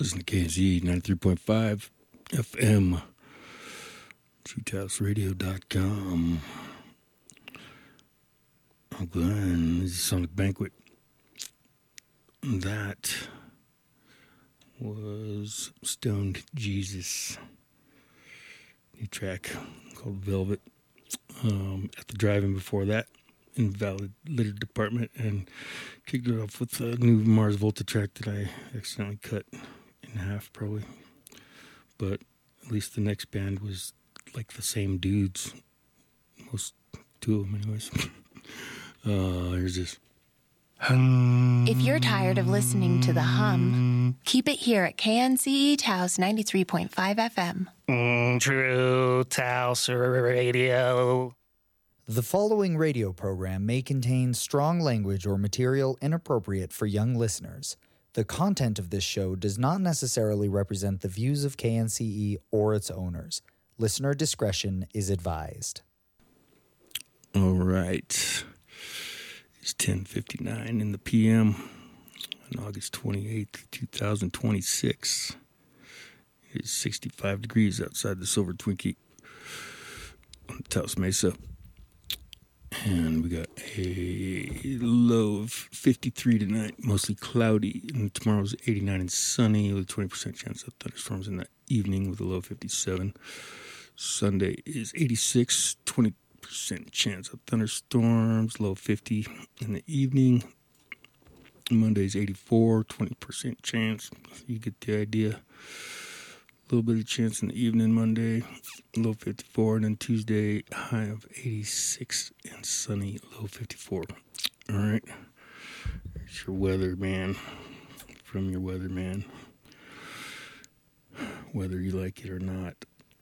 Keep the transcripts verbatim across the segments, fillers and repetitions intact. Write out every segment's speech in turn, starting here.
Listen to K N C E ninety-three point five F M, cheat house radio dot com. I'm Glenn. This is Sonic Banquet. That was Stoned Jesus. New track called Velvet. Um, at the drive-in before that, Invalid Litter Department, and kicked it off with a new Mars Volta track that I accidentally cut in half, probably. But at least the next band was like the same dudes. Most, two of them, anyways. uh, here's this. If you're tired of listening to the hum, keep it here at K N C E Taos ninety-three point five F M. Mm, true Taos Radio. The following radio program may contain strong language or material inappropriate for young listeners. The content of this show does not necessarily represent the views of K N C E or its owners. Listener discretion is advised. All right. It's ten fifty-nine in the P M on August twenty-eighth, twenty twenty-six. It is sixty-five degrees outside the Silver Twinkie on Taos Mesa. And we got a low of fifty-three tonight, mostly cloudy. And tomorrow's eighty-nine and sunny with a twenty percent chance of thunderstorms in the evening with a low of fifty-seven. Sunday is eighty-six, twenty percent chance of thunderstorms, low fifty in the evening. Monday's eighty-four, twenty percent chance. You get the idea. A little bit of chance in the evening Monday, low fifty-four, and then Tuesday, high of eighty-six and sunny, low fifty-four. All right. It's your weather, man. From your weather, man. Whether you like it or not.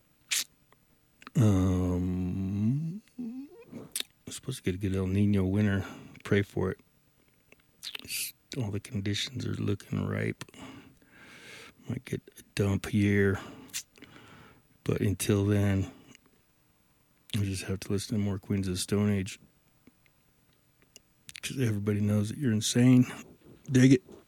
Um, I'm supposed to get a good El Nino winter. Pray for it. It's, all the conditions are looking ripe. Might get a dump year. But until then, we just have to listen to more Queens of the Stone Age. Because everybody knows that you're insane. Dig it.